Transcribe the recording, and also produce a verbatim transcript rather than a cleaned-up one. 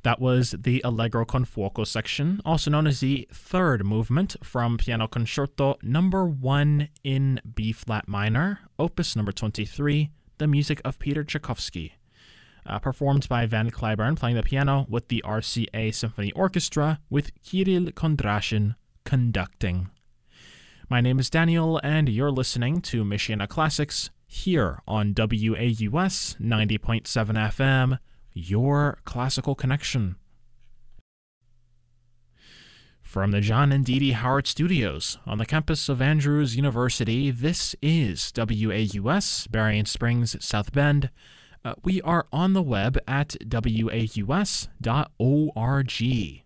That was the Allegro con fuoco section, also known as the third movement from Piano Concerto number one in B-flat minor, opus number twenty-three, the music of Peter Tchaikovsky, uh, performed by Van Cliburn playing the piano with the R C A Symphony Orchestra with Kirill Kondrashin conducting. My name is Daniel, and you're listening to Michiana Classics here on W A U S ninety point seven F M, your classical connection. From the John and Dee Dee Howard Studios on the campus of Andrews University, this is W A U S, Berrien Springs, South Bend. Uh, we are on the web at W A U S dot org.